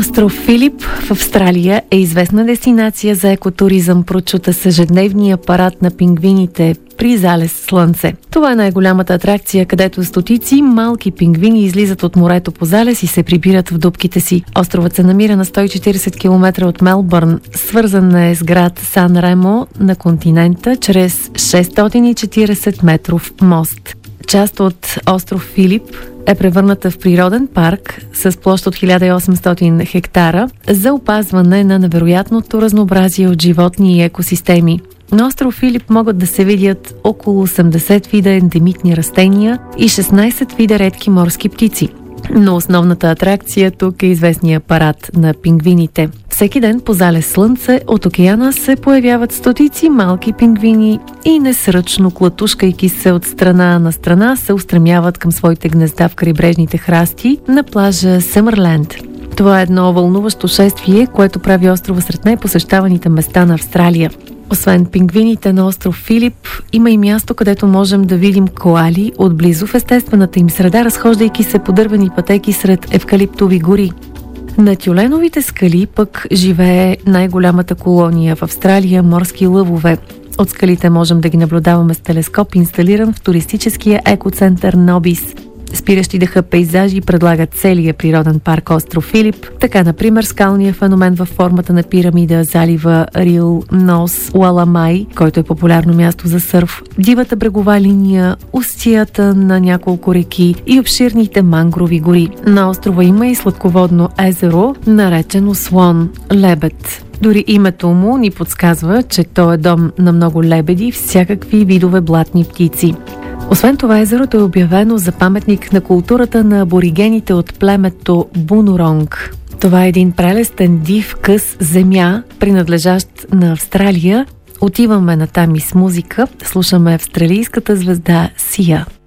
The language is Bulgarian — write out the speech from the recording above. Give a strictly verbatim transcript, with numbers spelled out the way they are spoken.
Остров Филип в Австралия е известна дестинация за екотуризъм, прочута с ежедневния парад на пингвините при залез слънце. Това е най-голямата атракция, където стотици малки пингвини излизат от морето по залез и се прибират в дупките си. Островът се намира на сто и четиридесет километра от Мелбърн. Свързан е с град Сан Ремо на континента чрез шестстотин и четиридесет метров мост. Част от остров Филип е превърната в природен парк с площ от хиляда и осемстотин хектара за опазване на невероятното разнообразие от животни и екосистеми. На остров Филип могат да се видят около осемдесет вида ендемитни растения и шестнадесет вида редки морски птици. Но основната атракция тук е известния парад на пингвините. Всеки ден по залез слънце от океана се появяват стотици малки пингвини и несръчно, клатушкайки се от страна на страна, се устремяват към своите гнезда в крайбрежните храсти на плажа Съмърленд. Това е едно вълнуващо шествие, което прави острова сред най-посещаваните места на Австралия. Освен пингвините на остров Филип, има и място, където можем да видим коали отблизо в естествената им среда, разхождайки се по дървени пътеки сред евкалиптови гори. На тюленовите скали пък живее най-голямата колония в Австралия – морски лъвове. От скалите можем да ги наблюдаваме с телескоп, инсталиран в туристическия екоцентър Нобис. Спиращи дъха пейзажи предлагат целия природен парк остров Филип. Така, например, скалния феномен във формата на пирамида, залива Рил Нос Уаламай, който е популярно място за сърф, дивата брегова линия, устията на няколко реки и обширните мангрови гори. На острова има и сладководно езеро, наречено Слон – Лебед. Дори името му ни подсказва, че то е дом на много лебеди и всякакви видове блатни птици. Освен това, езерото е обявено за паметник на културата на аборигените от племето Буноронг. Това е един прелестен див къс земя, принадлежащ на Австралия. Отиваме натам и с музика. Слушаме австралийската звезда Сия.